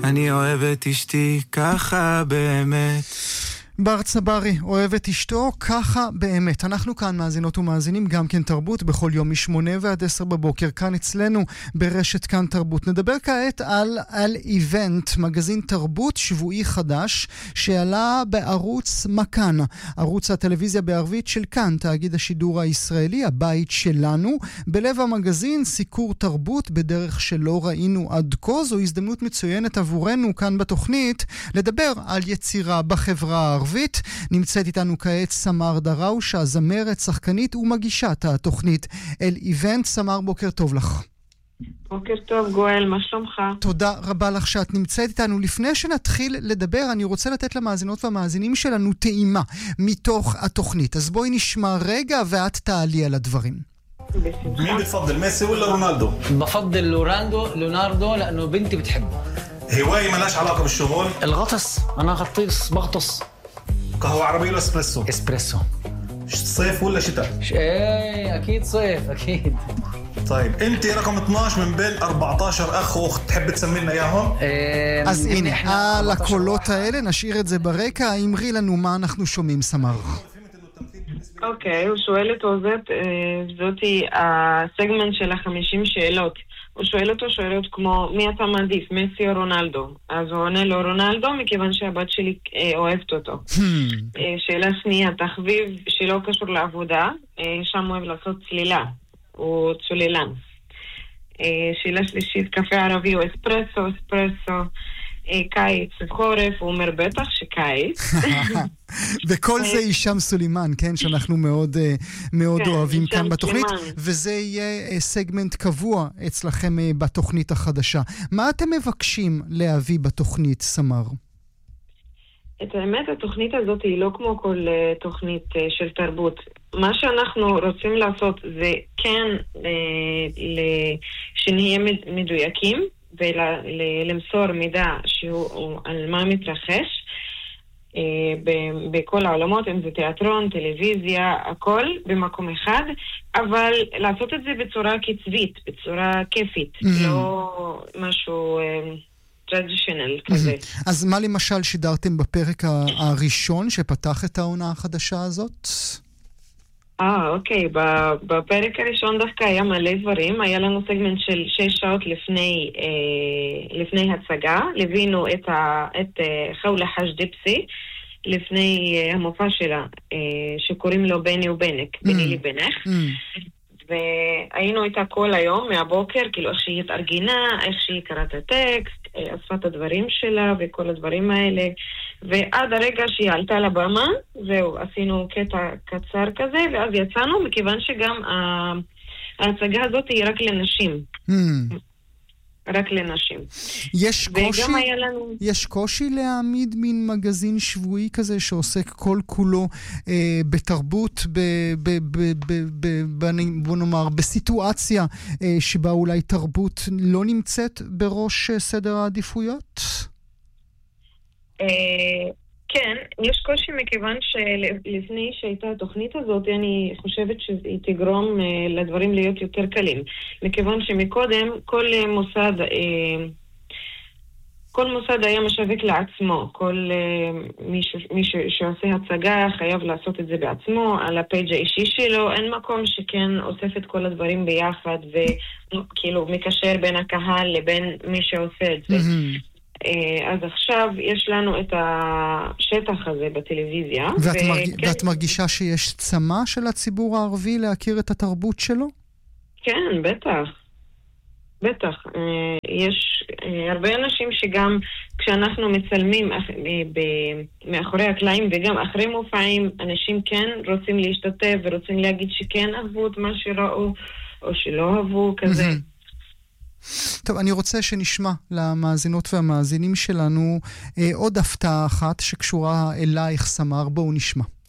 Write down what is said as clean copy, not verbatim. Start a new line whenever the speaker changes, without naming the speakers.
אני אוהב את אשתי ככה באמת.
בר צברי אוהב את אשתו ככה באמת. אנחנו כאן מאזינות ומאזינים גם כן תרבות בכל יום מ8 ועד 10 בבוקר כאן אצלנו ברשת כאן תרבות. נדבר כעת על איבנט, מגזין תרבות שבועי חדש שעלה בערוץ מכאן, ערוץ הטלוויזיה בערבית של כאן, תאגיד השידור הישראלי, הבית שלנו. בלב המגזין סיקור תרבות בדרך שלא ראינו עד כה. זו הזדמנות מצוינת עבורנו כאן בתוכנית לדבר על יצירה בחברה הערבית. נמצאת איתנו כעת סמר דראושה, זמרת, שחקנית ומגישת התוכנית אל איבנט. סמר, בוקר טוב לך.
בוקר טוב גואל, מה שלומך?
תודה רבה לך שאת נמצאת איתנו. לפני שנתחיל לדבר, אני רוצה לתת למאזינות והמאזינים שלנו טעימה מתוך התוכנית. אז בואי נשמע רגע ואת תעלי על הדברים.
مين بتفضل ميسي ولا رونالدو؟
بفضل ليوناردو لأنه بنتي بتحبه.
هواية ملاش علاقة بالشغل؟
الغطس، أنا غطيس بغطس.
قهوة عربية ولا اسبريسو؟
اسبريسو.
صيف ولا شتاء؟
ايه أكيد صيف أكيد.
طيب أنت رقم 12 من بين 14 أخ وأخت تحب تسمي لنا إياهم؟
אז הנה, על הקולות האלה נשאיר את זה ברקע. אמרי לנו מה אנחנו שומעים, סמר.
אוקיי, הוא שואל אותו, זאתי הסגמנט של 50 שאלות. הוא שואל אותו שאלות כמו, מי אתה מעדיף, מסי או רונלדו? אז הוא עונה לו רונלדו, מכיוון שהבת שלי אוהבת אותו. שאלה שנייה, תחביב שלא קשור לעבודה, שם אוהב לעשות צלילה, הוא צוללן. שאלה שלישית, קפה ערבי או אספרסו, קיץ וחורף, הוא אומר בטח שקיץ.
וכל זה אישם סולימן, כן, שאנחנו מאוד אוהבים כאן בתוכנית, וזה יהיה סגמנט קבוע אצלכם בתוכנית החדשה. מה אתם מבקשים להביא בתוכנית, סמר?
את האמת, התוכנית הזאת היא לא כמו כל תוכנית של תרבות. מה שאנחנו רוצים לעשות זה כן שנהיה מדויקים, ולמסור מידע שהוא על מה מתרחש בכל העולמות, אם זה תיאטרון, טלוויזיה, הכל במקום אחד, אבל לעשות את זה בצורה קצבית, בצורה כיפית, לא משהו טרדישיונל כזה.
אז מה למשל שידרתם בפרק הראשון שפתח את העונה החדשה הזאת?
אוקיי, בפרק הראשון דווקא היה מלא דברים, היה לנו סגמנט של 6 שעות לפני הצגה, לבינו את חאולה חאג' דיפסי, לפני המופע שלה, שקוראים לו בני ובנק, בני לי בנך, והיינו איתה כל היום מהבוקר, כאילו איך שהיא התארגנה, איך שהיא קראת הטקסט, אספה את הדברים שלה וכל הדברים האלה, ועד הרגע שהיא עלתה לבמה, זהו, עשינו קטע קצר כזה, ואז יצאנו, מכיוון שגם ההצגה הזאת היא רק לנשים. רק לנשים.
יש קושי להעמיד מין מגזין שבועי כזה שעוסק כל כולו בתרבות, בוא נאמר, בסיטואציה שבה אולי תרבות לא נמצאת בראש סדר העדיפויות?
כן, יש קושי מכיוון שלפני שהייתה התוכנית הזאת, אני חושבת שהיא תגרום לדברים להיות יותר קלים. מכיוון שמקודם כל מוסד היה משווק לעצמו. כל מי שעושה הצגה חייב לעשות את זה בעצמו, על הפייג' האישי שלו. אין מקום שכן אוסף את כל הדברים ביחד וכאילו מקשר בין הקהל לבין מי שעושה את זה. אז עכשיו יש לנו את השטח הזה בטלוויזיה.
ואת מרגישה שיש צמא של הציבור הערבי להכיר את התרבות שלו?
כן, בטח. יש הרבה אנשים שגם כשאנחנו מצלמים מאחורי הקלעים וגם אחרי מופעים, אנשים כן רוצים להשתתף ורוצים להגיד שכן אהבו את מה שראו או שלא אהבו כזה.
טוב, אני רוצה שנשמע למאזינות והמאזינים שלנו עוד הפתעה אחת שקשורה אלייך, סמר. בואו נשמע.